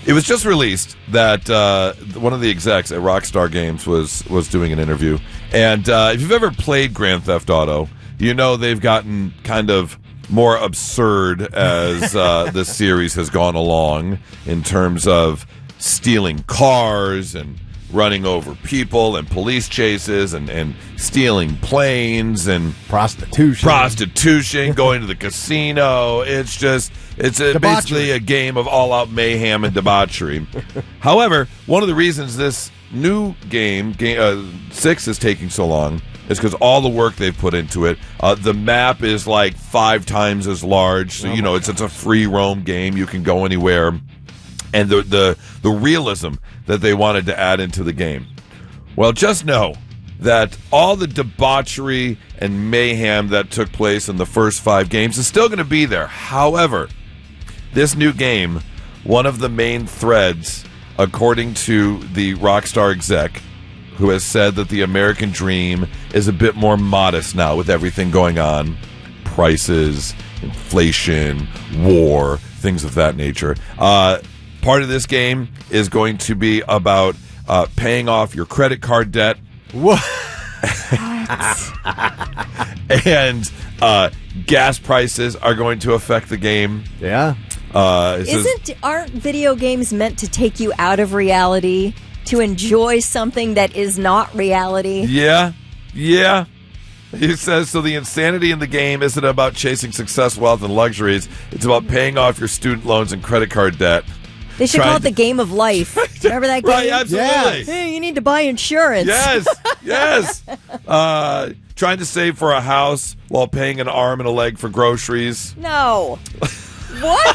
It was just released that one of the execs at Rockstar Games was doing an interview. And if you've ever played Grand Theft Auto, you know they've gotten kind of more absurd as the series has gone along in terms of stealing cars and running over people and police chases and stealing planes and prostitution, going to the casino. It's basically a game of all-out mayhem and debauchery. However, one of the reasons this new game 6 is taking so long is because all the work they've put into it. The map is like 5 times as large, so it's a free roam game. You can go anywhere. And the realism that they wanted to add into the game. Well, just know that all the debauchery and mayhem that took place in the first 5 games is still going to be there. However, this new game, one of the main threads, according to the Rockstar exec, who has said that the American dream is a bit more modest now with everything going on, prices, inflation, war, things of that nature. Part of this game is going to be about paying off your credit card debt. What? And gas prices are going to affect the game. Yeah. Aren't video games meant to take you out of reality, to enjoy something that is not reality? Yeah. He says, so the insanity in the game isn't about chasing success, wealth, and luxuries. It's about paying off your student loans and credit card debt. They should call it the game of life. Remember that game? Right, absolutely. Yeah. Hey, you need to buy insurance. Yes. Trying to save for a house while paying an arm and a leg for groceries. No. What?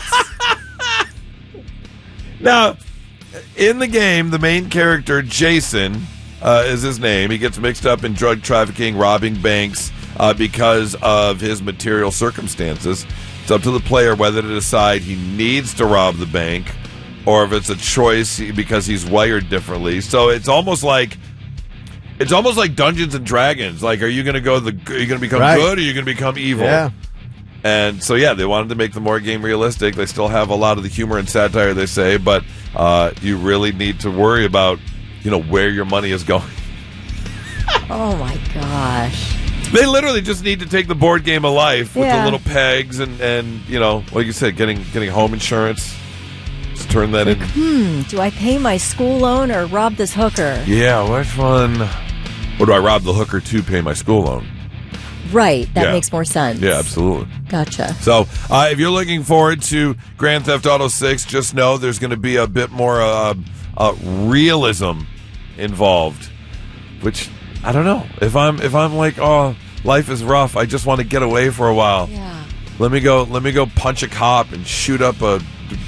Now, in the game, the main character, Jason, is his name. He gets mixed up in drug trafficking, robbing banks because of his material circumstances. It's up to the player whether to decide he needs to rob the bank or if it's a choice because he's wired differently. So it's almost like Dungeons and Dragons. Like, are you going to are you going to become good or are you going to become evil? Yeah. And so, they wanted to make the more game realistic. They still have a lot of the humor and satire, they say, but you really need to worry about, where your money is going. Oh, my gosh. They literally just need to take the board game of life with the little pegs and like you said, getting home insurance. Just turn that in. Do I pay my school loan or rob this hooker? Yeah, which one? Or do I rob the hooker to pay my school loan? Right, that makes more sense. Yeah, absolutely. Gotcha. So, if you're looking forward to Grand Theft Auto 6, just know there's going to be a bit more realism involved, which I don't know. If I'm like, oh, life is rough, I just want to get away for a while. Yeah. Let me go punch a cop and shoot up a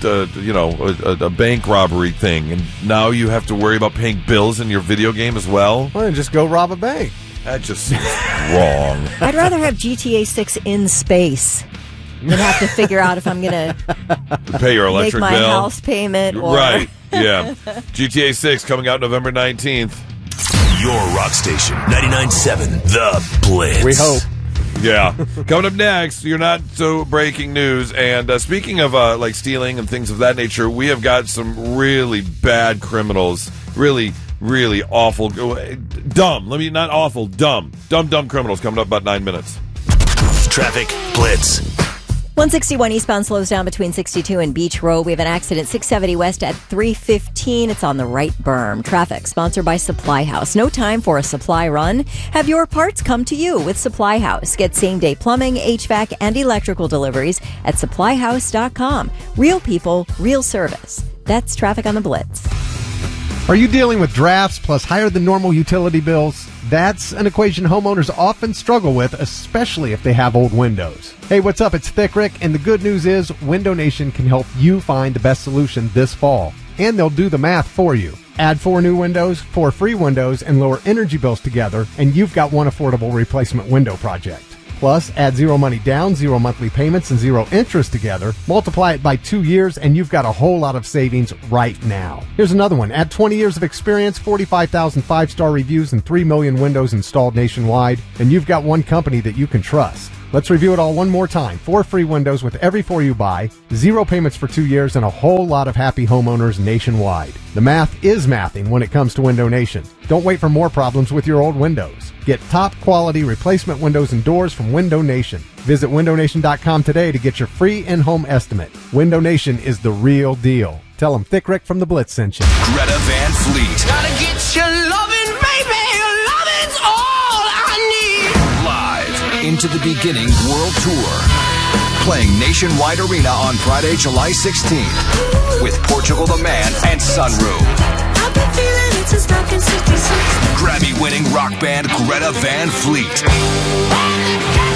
bank robbery thing, and now you have to worry about paying bills in your video game as well. Well, then just go rob a bank. That just seems wrong. I'd rather have GTA 6 in space than have to figure out if I'm going to pay your electric make my bill, house payment. Or... Right, yeah. GTA 6 coming out November 19th. Your rock station, 99.7 The Blitz. We hope. Yeah. Coming up next, you're not so breaking news. And speaking of like stealing and things of that nature, we have got some really bad criminals, really awful, dumb. Not awful, dumb criminals coming up about 9 minutes. Traffic Blitz. 161 eastbound slows down between 62 and Beach Road. We have an accident 670 west at 315. It's on the right berm. Traffic sponsored by Supply House. No time for a supply run. Have your parts come to you with Supply House. Get same-day plumbing, HVAC, and electrical deliveries at supplyhouse.com. Real people, real service. That's Traffic on the Blitz. Are you dealing with drafts plus higher than normal utility bills? That's an equation homeowners often struggle with, especially if they have old windows. Hey, what's up? It's Thick Rick, and the good news is Window Nation can help you find the best solution this fall. And they'll do the math for you. Add 4 new windows, 4 free windows, and lower energy bills together, and you've got one affordable replacement window project. Plus, add 0 money down, 0 monthly payments, and 0 interest together. Multiply it by 2 years, and you've got a whole lot of savings right now. Here's another one. Add 20 years of experience, 45,000 5-star reviews, and 3 million windows installed nationwide, and you've got one company that you can trust. Let's review it all one more time. 4 free windows with every 4 you buy, 0 payments for 2 years, and a whole lot of happy homeowners nationwide. The math is mathing when it comes to Window Nation. Don't wait for more problems with your old windows. Get top quality replacement windows and doors from Window Nation. Visit windownation.com today to get your free in-home estimate. Window Nation is the real deal. Tell them Thick Rick from the Blitz sent you. Greta Van Fleet. Gotta get your loving, baby. Your loving's all I need. Live into the beginning world tour. Playing Nationwide Arena on Friday, July 16th. With Portugal the Man and Sunroof. I've been feeling it since 1966. Grammy-winning rock band Greta Van Fleet.